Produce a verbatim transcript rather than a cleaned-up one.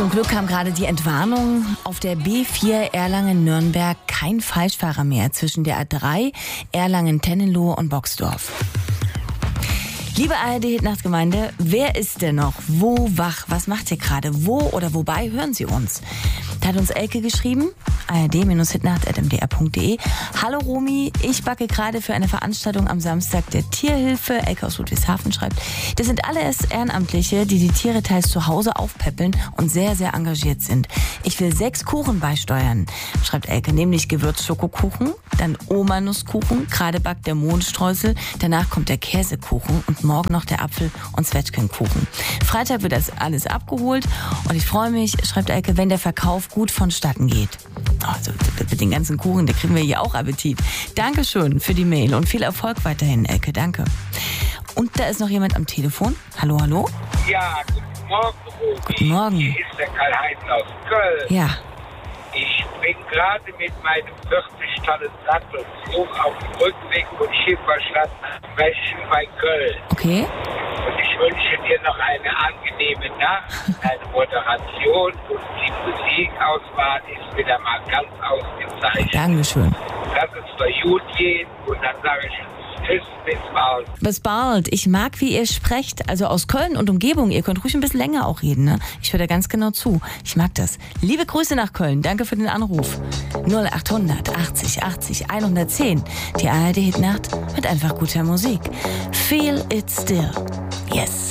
Zum Glück kam gerade die Entwarnung. Auf der B vier Erlangen-Nürnberg kein Falschfahrer mehr zwischen der A drei, Erlangen-Tennenlohe und Boxdorf. Liebe A R D-Hitnachtgemeinde, wer ist denn noch wo wach? Was macht ihr gerade? Wo oder wobei hören Sie uns? Da hat uns Elke geschrieben, a r d Hitnacht at m d r punkt d e. Hallo Romy, ich backe gerade für eine Veranstaltung am Samstag der Tierhilfe. Elke aus Ludwigshafen schreibt, das sind alles Ehrenamtliche, die die Tiere teils zu Hause aufpäppeln und sehr, sehr engagiert sind. Ich will sechs Kuchen beisteuern, schreibt Elke, nämlich Gewürzschokokuchen, dann Oma-Nusskuchen, gerade backt der Mohnstreusel, danach kommt der Käsekuchen und morgen noch der Apfel- und Zwetschgenkuchen. Freitag wird das alles abgeholt und ich freue mich, schreibt Elke, wenn der Verkauf gut vonstatten geht. Also mit den ganzen Kuchen, da kriegen wir hier auch Appetit. Dankeschön für die Mail und viel Erfolg weiterhin, Elke, danke. Und da ist noch jemand am Telefon. Hallo, hallo? Ja, guten Morgen, Romy. Guten Morgen. Hier ist der Karl-Heinz aus Köln. Ja. Ich bin gerade mit meinem vierzig Tonnen Sattelzug auf dem Rückweg von Schifferstadt nach Weschen bei Köln. Okay. Und ich wünsche dir noch eine angenehme Nacht, eine Moderation und die Musikauswahl ist wieder mal ganz ausgezeichnet. Dankeschön. Lass es dir gut gehen und dann sage ich tschüss, bis bald. Bis bald. Ich mag, wie ihr sprecht. Also aus Köln und Umgebung. Ihr könnt ruhig ein bisschen länger auch reden, ne? Ich höre da ganz genau zu. Ich mag das. Liebe Grüße nach Köln. Danke für den Anruf. null achthundert achtzig achtzig hundertzehn. Die A R D-Hitnacht mit einfach guter Musik. Feel it still. Yes.